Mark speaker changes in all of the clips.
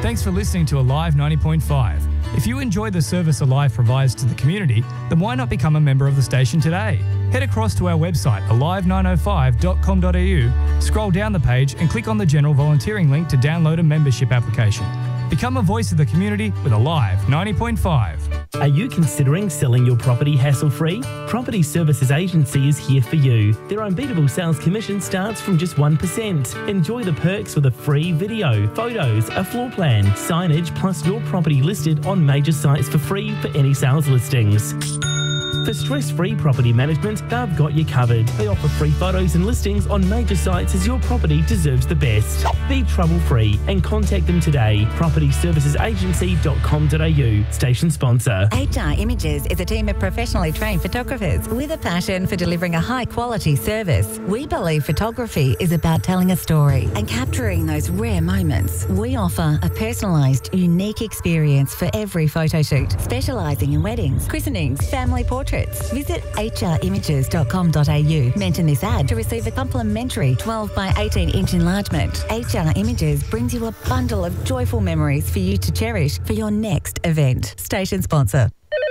Speaker 1: Thanks for listening to Alive 90.5. If you enjoy the service Alive provides to the community, then why not become a member of the station today? Head across to our website, alive905.com.au, scroll down the page and click on the general volunteering link to download a membership application. Become a voice of the community with Alive 90.5.
Speaker 2: Are you considering selling your property hassle-free? Property Services Agency is here for you. Their unbeatable sales commission starts from just 1%. Enjoy the perks with a free video, photos, a floor plan, signage, plus your property listed on major sites for free for any sales listings. For stress-free property management, they've got you covered. They offer free photos and listings on major sites as your property deserves the best. Be trouble-free and contact them today. propertyservicesagency.com.au. Station sponsor.
Speaker 3: HR Images is a team of professionally trained photographers with a passion for delivering a high-quality service. We believe photography is about telling a story and capturing those rare moments. We offer a personalised, unique experience for every photo shoot, specialising in weddings, christenings, family portraits. Visit hrimages.com.au. Mention this ad to receive a complimentary 12 by 18 inch enlargement. HR Images brings you a bundle of joyful memories for you to cherish for your next event. Station sponsor.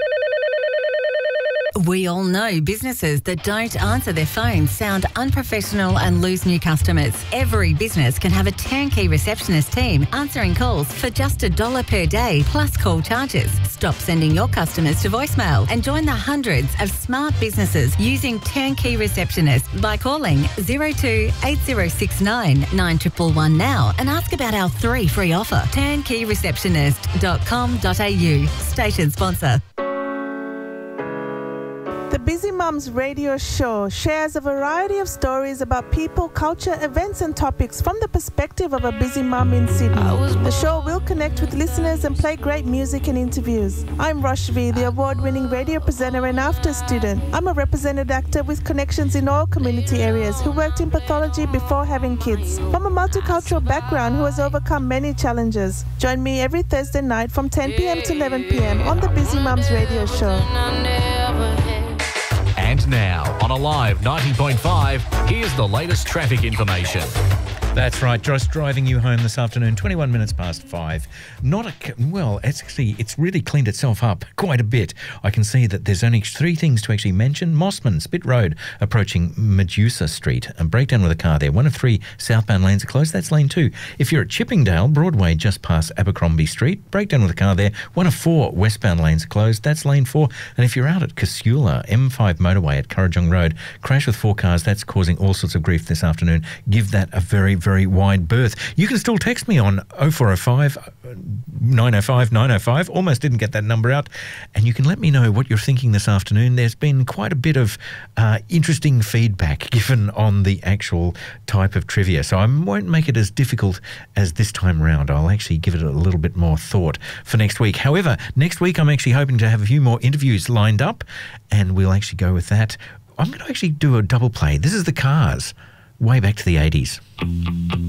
Speaker 3: We all know businesses that don't answer their phones sound unprofessional and lose new customers. Every business can have a turnkey receptionist team answering calls for just $1 per day plus call charges. Stop sending your customers to voicemail and join the hundreds of smart businesses using turnkey receptionists by calling 02 8069 9111 now and ask about our 3 free offer. turnkeyreceptionist.com.au. Station sponsor.
Speaker 4: The Busy Mums radio show shares a variety of stories about people, culture, events and topics from the perspective of a busy mum in Sydney. The show will connect with listeners and play great music and interviews. I'm Roshvi, the award-winning radio presenter and after student. I'm a represented actor with connections in all community areas who worked in pathology before having kids. From a multicultural background who has overcome many challenges. Join me every Thursday night from 10 p.m. to 11 p.m. on the Busy Mums radio show.
Speaker 5: And now, on Alive 90.5, here's the latest traffic information.
Speaker 6: That's right, just driving you home this afternoon, 21 minutes past 5. It's really cleaned itself up quite a bit. I can see that there's only 3 things to actually mention. Mossman, Spit Road, approaching Medusa Street. A breakdown with a car there. 1 of 3 southbound lanes are closed. That's lane 2. If you're at Chippingdale, Broadway just past Abercrombie Street, breakdown with a car there. 1 of 4 westbound lanes are closed. That's lane 4. And if you're out at Casula, M5 motorway at Currajong Road, crash with 4 cars. That's causing all sorts of grief this afternoon. Give that a very, very wide berth. You can still text me on 0405 905 905. Almost didn't get that number out. And you can let me know what you're thinking this afternoon. There's been quite a bit of interesting feedback given on the actual type of trivia. So I won't make it as difficult as this time round. I'll actually give it a little bit more thought for next week. However, next week I'm actually hoping to have a few more interviews lined up and we'll actually go with that. I'm going to actually do a double play. This is the Cars, way back to the 80s.